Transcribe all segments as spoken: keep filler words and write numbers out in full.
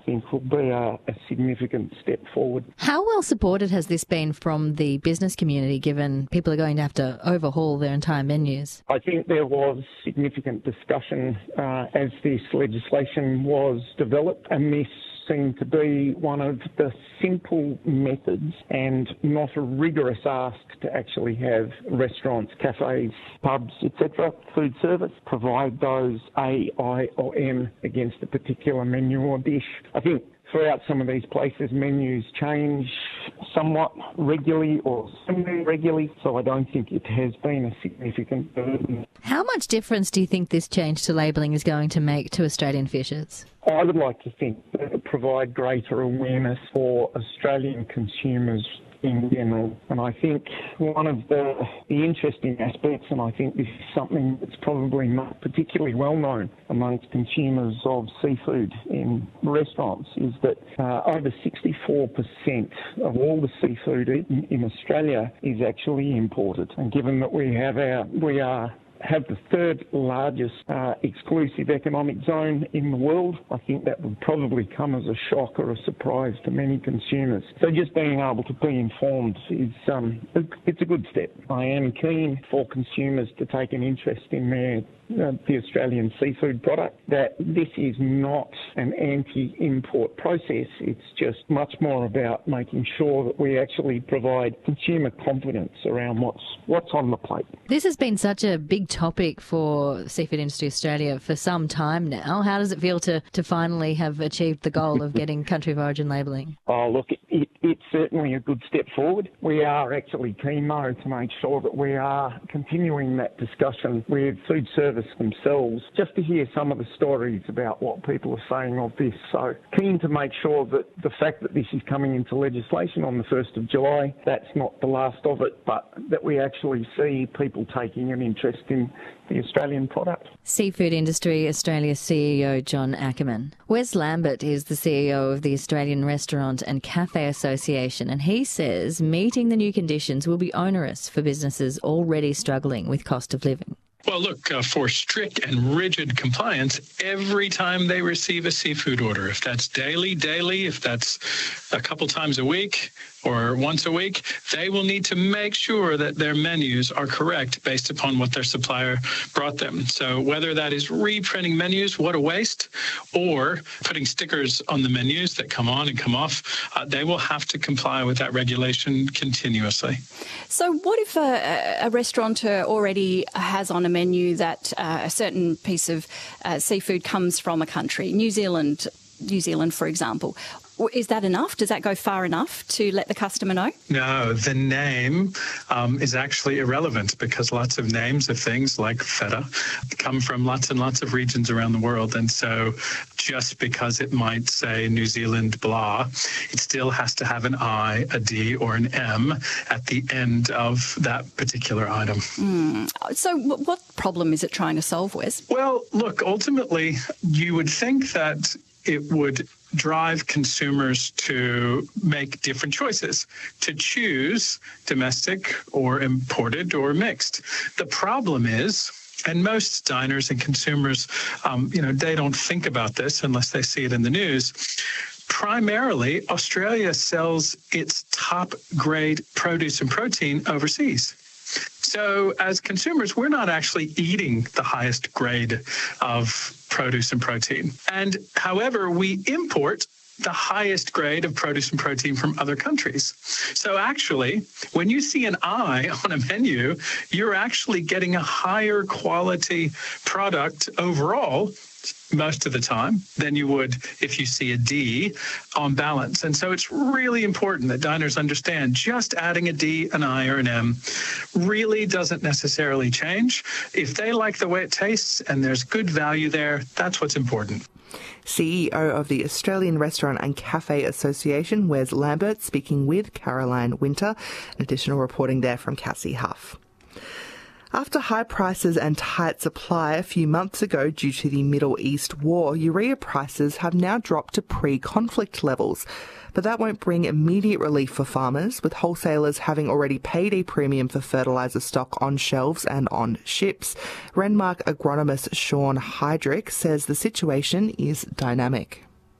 think will be a, a significant step forward. How well supported has this been from the business community, given people are going to have to overhaul their entire menus? I think there was significant discussion uh, as this legislation was developed, and this seemed to be one of the simple methods and not a rigorous ask to actually have restaurants, cafes, pubs, et cetera, food service, provide those A, I or M against a particular menu or dish. I think throughout some of these places, menus change somewhat regularly or semi-regularly, so I don't think it has been a significant burden. How much difference do you think this change to labelling is going to make to Australian fishers? I would like to think that it would provide greater awareness for Australian consumers in general. And I think one of the, the interesting aspects, and I think this is something that's probably not particularly well known amongst consumers of seafood in restaurants, is that uh, over sixty-four percent of all the seafood eaten in Australia is actually imported. And given that we have our, we are have the third largest uh, exclusive economic zone in the world, I think that would probably come as a shock or a surprise to many consumers. So just being able to be informed is um, it's a good step. I am keen for consumers to take an interest in their Uh, the Australian seafood product, that this is not an anti-import process. It's just much more about making sure that we actually provide consumer confidence around what's what's on the plate. This has been such a big topic for Seafood Industry Australia for some time now. How does it feel to, to finally have achieved the goal of getting country of origin labelling? Oh, look, it, it, it's certainly a good step forward. We are actually keen, though, to make sure that we are continuing that discussion with food service themselves, just to hear some of the stories about what people are saying of this. So keen to make sure that the fact that this is coming into legislation on the first of July, that's not the last of it, but that we actually see people taking an interest in the Australian product. Seafood Industry Australia C E O John Ackerman. Wes Lambert is the C E O of the Australian Restaurant and Cafe Association, and he says meeting the new conditions will be onerous for businesses already struggling with cost of living. Well, look, uh, for strict and rigid compliance every time they receive a seafood order, if that's daily, daily, if that's a couple times a week or once a week, they will need to make sure that their menus are correct based upon what their supplier brought them. So whether that is reprinting menus, what a waste, or putting stickers on the menus that come on and come off, uh, they will have to comply with that regulation continuously. So what if a, a restaurateur already has on a menu that uh, a certain piece of uh, seafood comes from a country, New Zealand, New Zealand, for example? Is that enough? Does that go far enough to let the customer know? No, the name um, is actually irrelevant, because lots of names of things like feta come from lots and lots of regions around the world. And so just because it might say New Zealand blah, it still has to have an I, a D or an M at the end of that particular item. Mm. So what problem is it trying to solve, Wes? Well, look, ultimately, you would think that it would drive consumers to make different choices, to choose domestic or imported or mixed. The problem is, and most diners and consumers, um, you know, they don't think about this unless they see it in the news. Primarily, Australia sells its top grade produce and protein overseas. So as consumers, we're not actually eating the highest grade of produce and protein. And however, we import the highest grade of produce and protein from other countries. So actually, when you see an I on a menu, you're actually getting a higher quality product overall most of the time than you would if you see a D on balance. And so it's really important that diners understand just adding a D, an I, or an M really doesn't necessarily change. If they like the way it tastes and there's good value there, that's what's important. C E O of the Australian Restaurant and Cafe Association, Wes Lambert, speaking with Caroline Winter. Additional reporting there from Cassie Huff. After high prices and tight supply a few months ago due to the Middle East war, urea prices have now dropped to pre-conflict levels. But that won't bring immediate relief for farmers, with wholesalers having already paid a premium for fertiliser stock on shelves and on ships. Renmark agronomist Sean Heydrich says the situation is dynamic.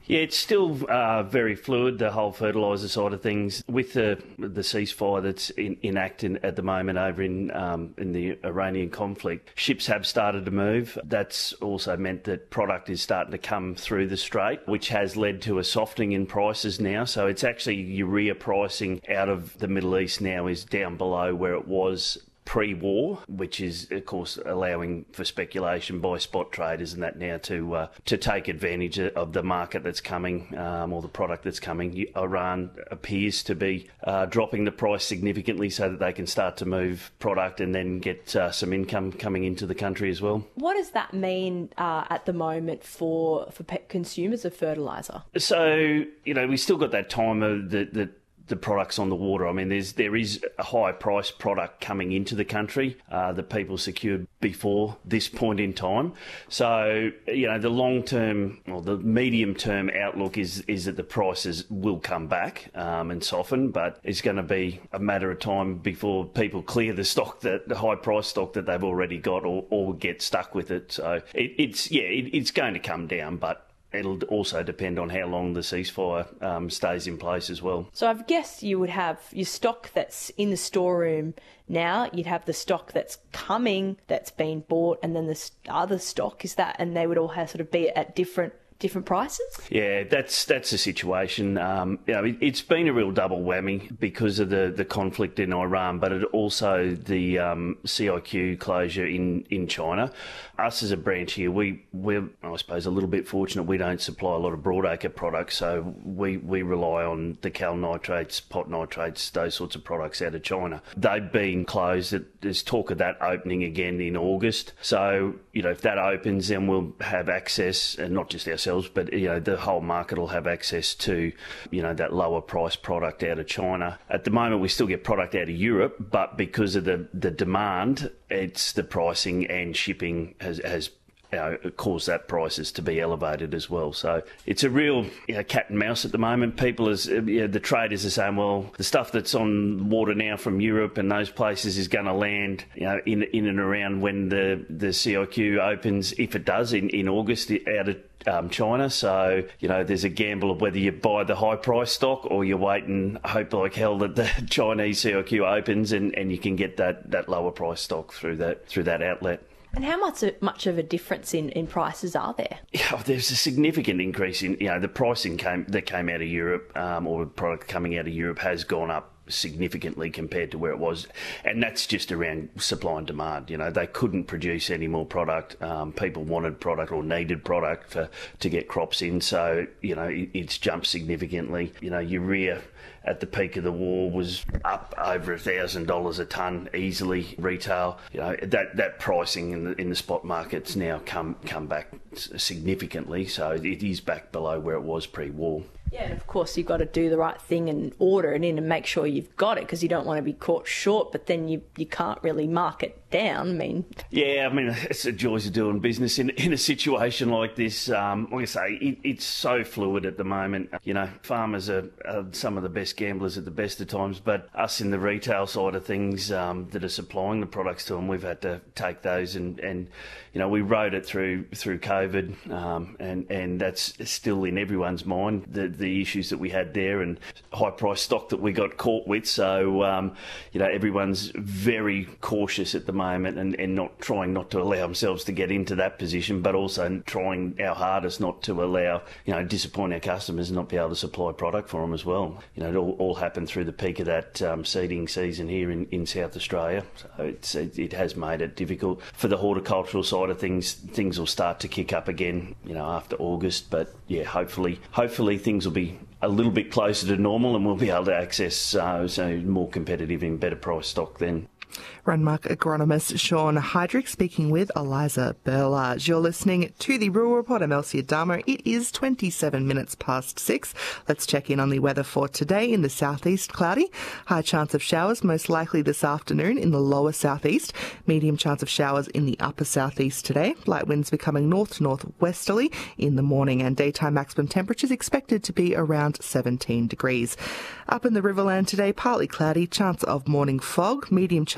Yeah, it's still uh, very fluid, the whole fertiliser side of things. With the the ceasefire that's in, enacted at the moment over in um, in the Iranian conflict, ships have started to move. That's also meant that product is starting to come through the strait, which has led to a softening in prices now. So it's actually urea pricing out of the Middle East now is down below where it was pre-war, which is, of course, allowing for speculation by spot traders and that now to uh, to take advantage of the market that's coming um, or the product that's coming. Iran appears to be uh, dropping the price significantly so that they can start to move product and then get uh, some income coming into the country as well. What does that mean uh, at the moment for, for pet consumers of fertiliser? So, you know, we still got that time of the, the the products on the water. I mean, there's there is a high price product coming into the country uh, that people secured before this point in time. So, you know, the long term or the medium term outlook is is that the prices will come back um, and soften, but it's going to be a matter of time before people clear the stock, that the high price stock that they've already got, or, or get stuck with it. So it, it's yeah, it, it's going to come down, but it'll also depend on how long the ceasefire um, stays in place as well. So I guess you would have your stock that's in the storeroom now, you'd have the stock that's coming, that's been bought, and then the other stock, is that, and they would all have sort of be at different different prices? Yeah, that's that's the situation. Um, you know, it, it's been a real double whammy because of the, the conflict in Iran, but it also the um, C I Q closure in, in China. Us as a branch here, we, we're, I suppose, a little bit fortunate. We don't supply a lot of broadacre products, so we, we rely on the cal nitrates, pot nitrates, those sorts of products out of China. They've been closed. There's talk of that opening again in August. So, you know, if that opens, then we'll have access, and not just ourselves, but you know the whole market will have access to you know that lower price product out of China. At the moment we still get product out of Europe, but because of the the demand, it's the pricing and shipping has has you know, caused that prices to be elevated as well. So it's a real you know, cat and mouse at the moment. People, as you know, the traders are saying, well, the stuff that's on water now from Europe and those places is going to land, you know, in in and around when the the C I Q opens, if it does in in August, out of Um, China. So, you know, there's a gamble of whether you buy the high price stock or you wait and hope like hell that the Chinese C I Q opens and, and you can get that, that lower price stock through that through that outlet. And how much much of a difference in, in prices are there? Yeah, there's a significant increase in, you know, the pricing came that came out of Europe um, or product coming out of Europe has gone up significantly compared to where it was, and that's just around supply and demand. You know, they couldn't produce any more product. Um, people wanted product or needed product for, to get crops in, so you know it, it's jumped significantly. You know, urea at the peak of the war was up over a thousand dollars a tonne easily retail. You know that that pricing in the in the spot market's now come come back significantly, so it is back below where it was pre-war. Yeah, and of course you've got to do the right thing and order it in and make sure you've got it, because you don't want to be caught short, but then you you can't really mark it down. I mean, yeah, I mean, it's the joys of doing business in in a situation like this. Um, like I say, it, it's so fluid at the moment. You know, farmers are, are some of the best gamblers at the best of times, but us in the retail side of things um, that are supplying the products to them, we've had to take those and, and you know, we rode it through through COVID, um, and and that's still in everyone's mind. The the issues that we had there and high price stock that we got caught with. So, um, you know, everyone's very cautious at the moment and, and not trying not to allow themselves to get into that position, but also trying our hardest not to allow, you know, disappoint our customers and not be able to supply product for them as well. You know, it all, all happened through the peak of that um, seeding season here in, in South Australia. So it's, it, it has made it difficult. For the horticultural side of things, things will start to kick up again, you know, after August. But yeah, hopefully, hopefully things will be a little bit closer to normal and we'll be able to access uh, so more competitive and better price stock then. Renmark agronomist Sean Heidrich speaking with Eliza Berlage. You're listening to the Rural Report. I'm Elsie Adamo. It is twenty-seven minutes past six. Let's check in on the weather for today. In the southeast, cloudy. High chance of showers, most likely this afternoon in the lower southeast. Medium chance of showers in the upper southeast today. Light winds becoming north to northwesterly in the morning, and daytime maximum temperatures expected to be around seventeen degrees. Up in the Riverland today, partly cloudy. Chance of morning fog. Medium chance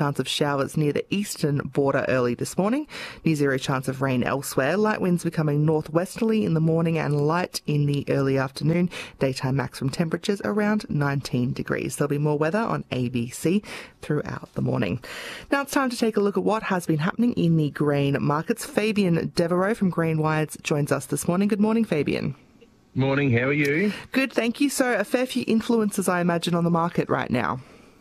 chance of showers near the eastern border early this morning. Near zero chance of rain elsewhere. Light winds becoming northwesterly in the morning and light in the early afternoon. Daytime maximum temperatures around nineteen degrees. There'll be more weather on A B C throughout the morning. Now it's time to take a look at what has been happening in the grain markets. Fabian Devereaux from Grainwise joins us this morning. Good morning, Fabian. Morning, how are you? Good, thank you. So a fair few influences, I imagine, on the market right now.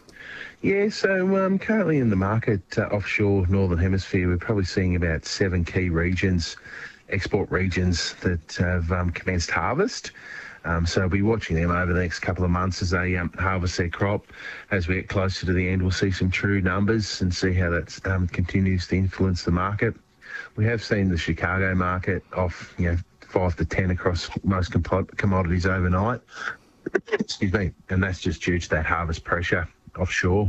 Yeah, so um, currently in the market uh, offshore Northern Hemisphere, we're probably seeing about seven key regions, export regions that have um, commenced harvest. Um, so we'll be watching them over the next couple of months as they um, harvest their crop. As we get closer to the end, we'll see some true numbers and see how that um, continues to influence the market. We have seen the Chicago market off, you know, five to ten across most comp- commodities overnight. Excuse me, and that's just due to that harvest pressure offshore.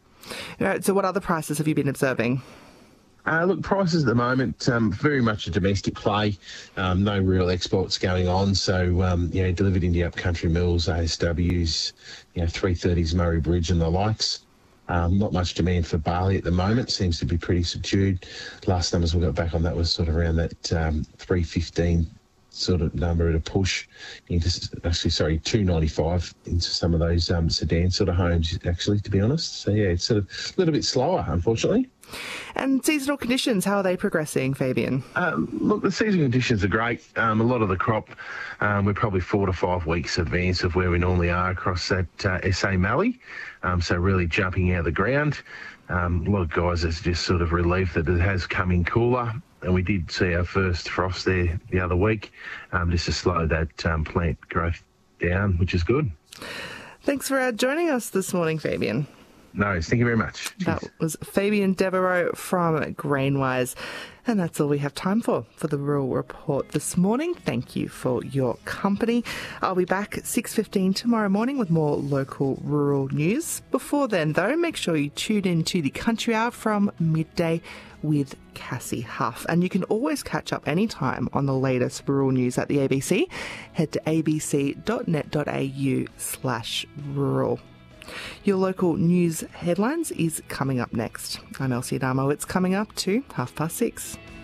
Right, so what other prices have you been observing? Uh, look, prices at the moment, um, very much a domestic play. Um, no real exports going on. So, um, you know, delivered into upcountry mills, A S Ws, you know, three thirties Murray Bridge and the likes. Um, not much demand for barley at the moment. Seems to be pretty subdued. Last numbers we got back on that was sort of around that um, three fifteen sort of number at a push into, actually, sorry, two ninety-five into some of those um, sedan sort of homes, actually, to be honest. So, yeah, it's sort of a little bit slower, unfortunately. And seasonal conditions, how are they progressing, Fabian? Um, look, the seasonal conditions are great. Um, a lot of the crop, um, we're probably four to five weeks advance of where we normally are across that uh, S A Mallee. Um, so really jumping out of the ground. Um, a lot of guys are just sort of relieved that it has come in cooler. And we did see our first frost there the other week, um, just to slow that um, plant growth down, which is good. Thanks for uh, joining us this morning, Fabian. No, thank you very much. That was Fabian Devereaux from Grainwise. And that's all we have time for, for the Rural Report this morning. Thank you for your company. I'll be back at six fifteen tomorrow morning with more local rural news. Before then, though, make sure you tune in to the Country Hour from midday with Cassie Huff. And you can always catch up anytime on the latest rural news at the A B C. Head to abc.net.au slash rural. Your local news headlines is coming up next. I'm Elsie Adamo. It's coming up to half past six.